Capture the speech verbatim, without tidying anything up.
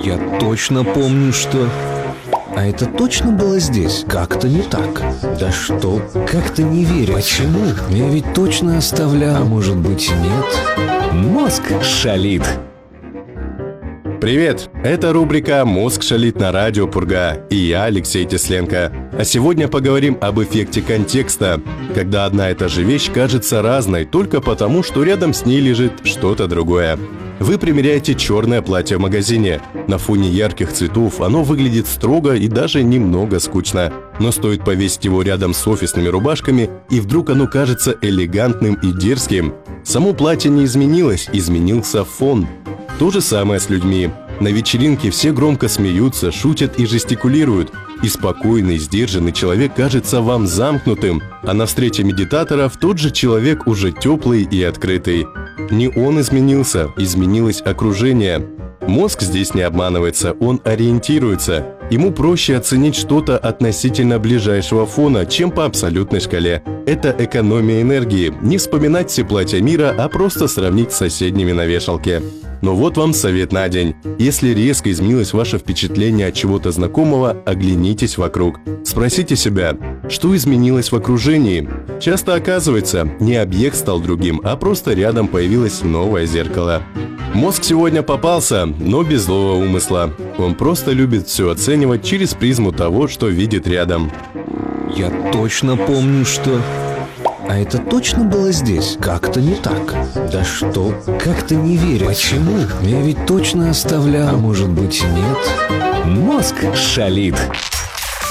Я точно помню, что... А это точно было здесь? Как-то не так. Да что? Как-то не верю. Почему? Я ведь точно оставлял. А может быть, нет? Мозг шалит. Привет! Это рубрика «Мозг шалит» на радио Пурга, и я, Алексей Тесленко. А сегодня поговорим об эффекте контекста, когда одна и та же вещь кажется разной только потому, что рядом с ней лежит что-то другое. Вы примеряете черное платье в магазине. На фоне ярких цветов оно выглядит строго и даже немного скучно. Но стоит повесить его рядом с офисными рубашками, и вдруг оно кажется элегантным и дерзким. Само платье не изменилось, изменился фон. То же самое с людьми. На вечеринке все громко смеются, шутят и жестикулируют. И спокойный, сдержанный человек кажется вам замкнутым, а на встрече медитаторов тот же человек уже теплый и открытый. Не он изменился, изменилось окружение. Мозг здесь не обманывается, он ориентируется. Ему проще оценить что-то относительно ближайшего фона, чем по абсолютной шкале. Это экономия энергии. Не вспоминать все платья мира, а просто сравнить с соседними на вешалке. Но вот вам совет на день. Если резко изменилось ваше впечатление от чего-то знакомого, оглянитесь вокруг. Спросите себя, что изменилось в окружении? Часто оказывается, не объект стал другим, а просто рядом появилось новое зеркало. Мозг сегодня попался, но без злого умысла. Он просто любит все оценивать через призму того, что видит рядом. Я точно помню, что... А это точно было здесь? Как-то не так. Да что? Как-то не верю. Почему? Я ведь точно оставлял. А может быть, нет? Мозг шалит.